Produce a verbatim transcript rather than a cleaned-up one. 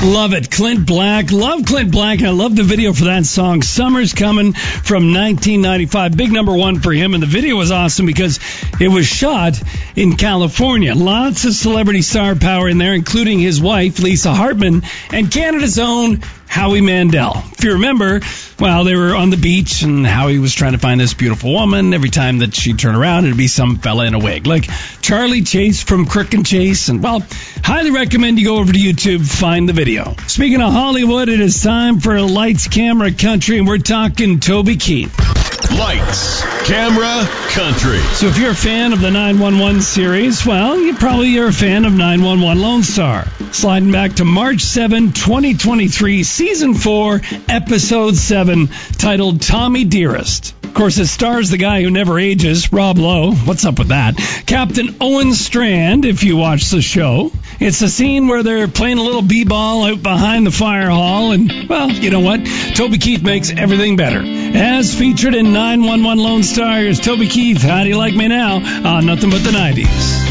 Love it. Clint Black. Love Clint Black. I love the video for that song. Summer's Coming from nineteen ninety-five. Big number one for him. And the video was awesome because it was shot in California. Lots of celebrity star power in there, including his wife, Lisa Hartman, and Canada's own Howie Mandel. If you remember, well, they were on the beach and Howie was trying to find this beautiful woman. Every time that she'd turn around, it'd be some fella in a wig, like Charlie Chase from Crook and Chase. And, well, highly recommend you go over to YouTube, find the video. Speaking of Hollywood, it is time for Lights, Camera, Country, and we're talking Toby Keith. Lights, Camera, Country. So if you're a fan of the nine one one series, well, you probably are a fan of nine one one Lone Star. Sliding back to March seventh, twenty twenty-three, Season four, Episode seven, titled Tommy Dearest. Of course, it stars the guy who never ages, Rob Lowe. What's up with that? Captain Owen Strand, if you watch the show. It's a scene where they're playing a little b-ball out behind the fire hall, and, well, you know what? Toby Keith makes everything better. As featured in nine one one Lone Star, here's Toby Keith, How Do You Like Me Now? On Nothing But the nineties.